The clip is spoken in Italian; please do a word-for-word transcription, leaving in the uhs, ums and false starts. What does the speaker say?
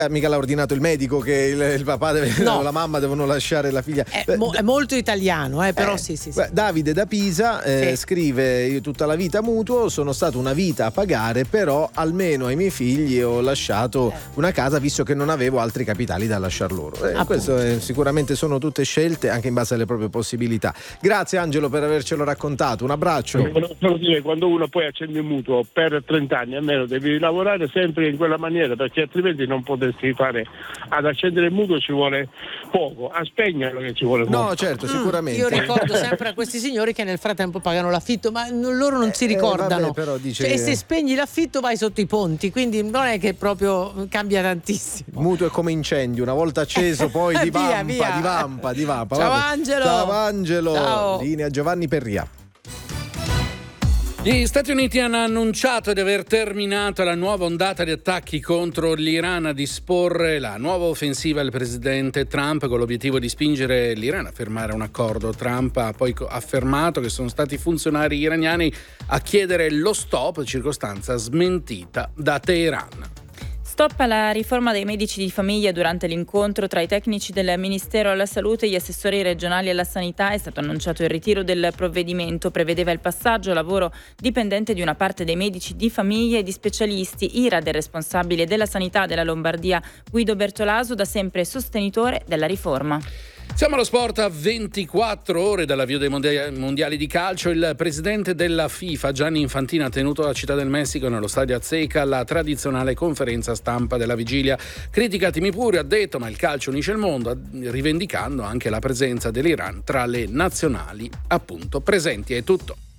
Eh, mica l'ha ordinato il medico che il, il papà deve, No. la mamma devono lasciare la figlia. È, Beh, mo- è molto italiano, eh, però eh, sì, sì, sì. beh, Davide da Pisa eh, Sì. scrive: io tutta la vita mutuo, sono stato una vita a pagare, però almeno ai miei figli ho lasciato una casa visto che non avevo altri capitali da lasciar loro. Eh, Appunto. questo è, sicuramente sono tutte scelte anche in base alle proprie possibilità. Grazie Angelo per avercelo raccontato, un abbraccio. Volevo solo dire, quando uno poi accende un mutuo per trenta anni almeno devi lavorare sempre in quella maniera, perché altrimenti non potresti fare. Ad accendere il mutuo ci vuole poco, a spegnerlo che ci vuole poco. No, certo, sicuramente. Io ricordo sempre a questi signori che nel frattempo pagano l'affitto, ma non- loro non si Eh, ricordano. vabbè, però dice Cioè, e che- se spegni l'affitto vai sotto i ponti, quindi non è che proprio cambia tantissimo. Mutuo è come incendio, una volta acceso poi Via, divampa, via. divampa, divampa. Ciao, Vabbè. Angelo. Ciao Angelo. Ciao. Linea Giovanni Perria. Gli Stati Uniti hanno annunciato di aver terminato la nuova ondata di attacchi contro l'Iran, a disporre la nuova offensiva del presidente Trump con l'obiettivo di spingere l'Iran a firmare un accordo. Trump ha poi affermato che sono stati funzionari iraniani a chiedere lo stop, circostanza smentita da Teheran. Stop alla riforma dei medici di famiglia. Durante l'incontro tra i tecnici del Ministero alla Salute e gli assessori regionali alla Sanità è stato annunciato il ritiro del provvedimento. Prevedeva il passaggio a lavoro dipendente di una parte dei medici di famiglia e di specialisti. I R A D, del responsabile della sanità della Lombardia Guido Bertolaso, da sempre sostenitore della riforma. Siamo allo sport a ventiquattro ore dall'avvio dei mondiali di calcio. Il presidente della FIFA, Gianni Infantino, ha tenuto a Città del Messico, nello stadio Azteca, la tradizionale conferenza stampa della vigilia. Criticatemi pure, ha detto, ma il calcio unisce il mondo, rivendicando anche la presenza dell'Iran tra le nazionali appunto presenti. È tutto.